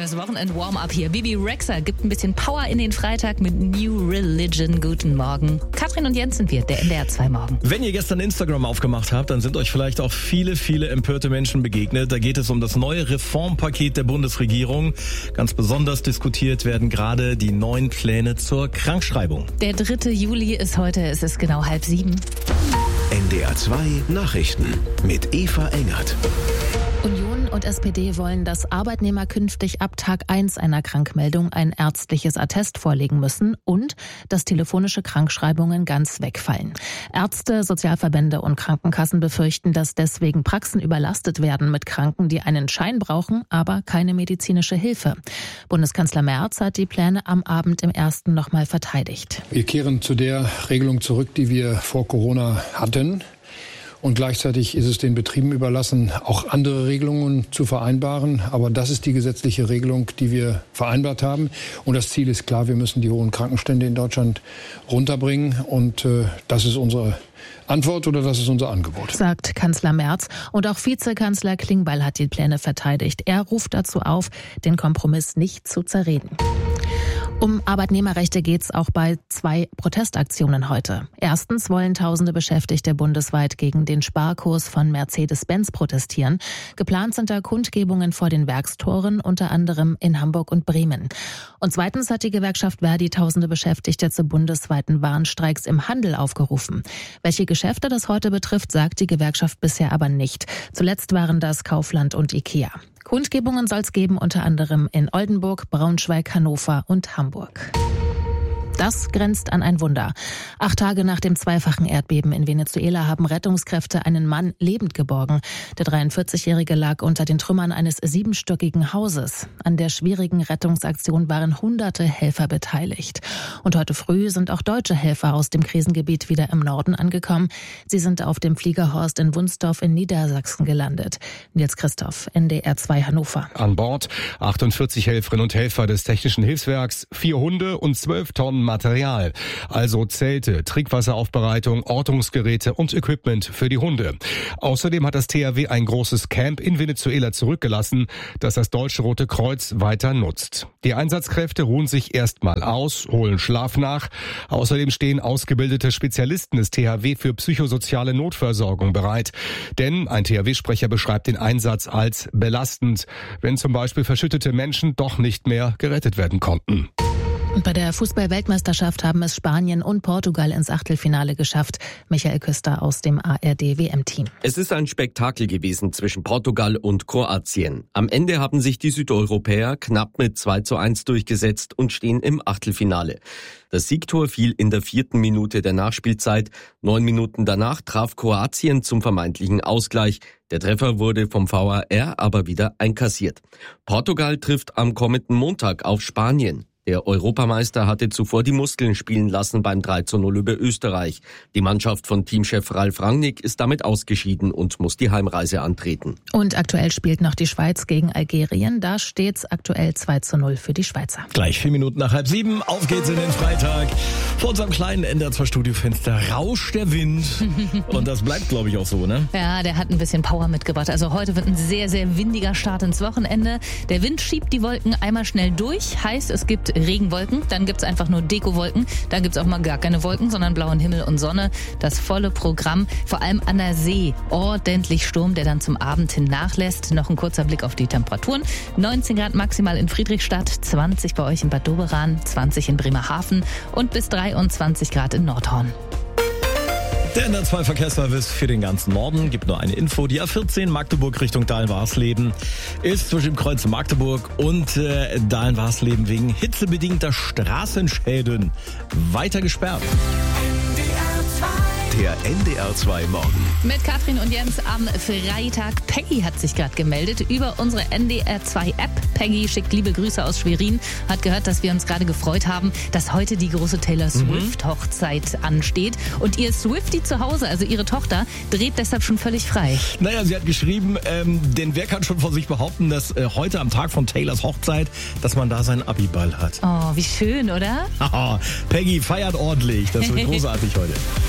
das Wochenend-Warm-Up hier. Bibi Rexha gibt ein bisschen Power in den Freitag mit New Religion. Guten Morgen. Katrin und Jens sind wir, der NDR 2 Morgen. Wenn ihr gestern Instagram aufgemacht habt, dann sind euch vielleicht auch viele empörte Menschen begegnet. Da geht es um das neue Reformpaket der Bundesregierung. Ganz besonders diskutiert werden gerade die neuen Pläne zur Krankschreibung. Der 3. Juli ist heute, es ist genau 6:30. NDR 2 Nachrichten mit Eva Engert. Union und SPD wollen, dass Arbeitnehmer künftig ab Tag 1 einer Krankmeldung ein ärztliches Attest vorlegen müssen und dass telefonische Krankschreibungen ganz wegfallen. Ärzte, Sozialverbände und Krankenkassen befürchten, dass deswegen Praxen überlastet werden mit Kranken, die einen Schein brauchen, aber keine medizinische Hilfe. Bundeskanzler Merz hat die Pläne am Abend im Ersten nochmal verteidigt. Wir kehren zu der Regelung zurück, die wir vor Corona hatten. Und gleichzeitig ist es den Betrieben überlassen, auch andere Regelungen zu vereinbaren. Aber das ist die gesetzliche Regelung, die wir vereinbart haben. Und das Ziel ist klar, wir müssen die hohen Krankenstände in Deutschland runterbringen. Und das ist unsere Antwort oder das ist unser Angebot. Sagt Kanzler Merz. Und auch Vizekanzler Klingbeil hat die Pläne verteidigt. Er ruft dazu auf, den Kompromiss nicht zu zerreden. Um Arbeitnehmerrechte geht's auch bei 2 Protestaktionen heute. Erstens wollen tausende Beschäftigte bundesweit gegen den Sparkurs von Mercedes-Benz protestieren. Geplant sind da Kundgebungen vor den Werkstoren, unter anderem in Hamburg und Bremen. Und zweitens hat die Gewerkschaft Verdi tausende Beschäftigte zu bundesweiten Warnstreiks im Handel aufgerufen. Welche Geschäfte das heute betrifft, sagt die Gewerkschaft bisher aber nicht. Zuletzt waren das Kaufland und Ikea. Kundgebungen soll es geben, unter anderem in Oldenburg, Braunschweig, Hannover und Hamburg. Das grenzt an ein Wunder. 8 Tage nach dem zweifachen Erdbeben in Venezuela haben Rettungskräfte einen Mann lebend geborgen. Der 43-Jährige lag unter den Trümmern eines 7-stöckigen Hauses. An der schwierigen Rettungsaktion waren hunderte Helfer beteiligt. Und heute früh sind auch deutsche Helfer aus dem Krisengebiet wieder im Norden angekommen. Sie sind auf dem Fliegerhorst in Wunsdorf in Niedersachsen gelandet. Nils Christoph, NDR 2 Hannover. An Bord 48 Helferinnen und Helfer des Technischen Hilfswerks, 4 Hunde und 12 Tonnen Material, also Zelte, Trinkwasseraufbereitung, Ortungsgeräte und Equipment für die Hunde. Außerdem hat das THW ein großes Camp in Venezuela zurückgelassen, das das Deutsche Rote Kreuz weiter nutzt. Die Einsatzkräfte ruhen sich erstmal aus, holen Schlaf nach. Außerdem stehen ausgebildete Spezialisten des THW für psychosoziale Notversorgung bereit. Denn ein THW-Sprecher beschreibt den Einsatz als belastend, wenn zum Beispiel verschüttete Menschen doch nicht mehr gerettet werden konnten. Und bei der Fußball-Weltmeisterschaft haben es Spanien und Portugal ins Achtelfinale geschafft. Michael Küster aus dem ARD-WM-Team. Es ist ein Spektakel gewesen zwischen Portugal und Kroatien. Am Ende haben sich die Südeuropäer knapp mit 2:1 durchgesetzt und stehen im Achtelfinale. Das Siegtor fiel in der 4. Minute der Nachspielzeit. 9 Minuten danach traf Kroatien zum vermeintlichen Ausgleich. Der Treffer wurde vom VAR aber wieder einkassiert. Portugal trifft am kommenden Montag auf Spanien. Der Europameister hatte zuvor die Muskeln spielen lassen beim 3:0 über Österreich. Die Mannschaft von Teamchef Ralf Rangnick ist damit ausgeschieden und muss die Heimreise antreten. Und aktuell spielt noch die Schweiz gegen Algerien. Da steht's aktuell 2:0 für die Schweizer. Gleich 4 Minuten nach 6:30. Auf geht's in den Freitag. Vor unserem kleinen NDR 2 Studiofenster rauscht der Wind. Und das bleibt, glaube ich, auch so, ne? Ja, der hat ein bisschen Power mitgebracht. Also heute wird ein sehr, sehr windiger Start ins Wochenende. Der Wind schiebt die Wolken einmal schnell durch. Heißt, es gibt Regenwolken, dann gibt's einfach nur Dekowolken. Dann gibt's auch mal gar keine Wolken, sondern blauen Himmel und Sonne. Das volle Programm, vor allem an der See. Ordentlich Sturm, der dann zum Abend hin nachlässt. Noch ein kurzer Blick auf die Temperaturen. 19 Grad maximal in Friedrichstadt, 20 bei euch in Bad Doberan, 20 in Bremerhaven und bis 23 Grad in Nordhorn. Der NDR 2 Verkehrsservice für den ganzen Norden gibt nur eine Info. Die A14 Magdeburg Richtung Dahlen-Warsleben ist zwischen dem Kreuz Magdeburg und Dahlen-Warsleben wegen hitzebedingter Straßenschäden weiter gesperrt. Der NDR 2 Morgen. Mit Katrin und Jens am Freitag. Peggy hat sich gerade gemeldet über unsere NDR 2 App. Peggy schickt liebe Grüße aus Schwerin. Hat gehört, dass wir uns gerade gefreut haben, dass heute die große Taylor Swift Hochzeit ansteht. Und ihr Swiftie zu Hause, also ihre Tochter, dreht deshalb schon völlig frei. Naja, sie hat geschrieben, denn wer kann schon von sich behaupten, dass heute am Tag von Taylors Hochzeit, dass man da seinen Abiball hat. Oh, wie schön, oder? Peggy feiert ordentlich. Das wird großartig heute.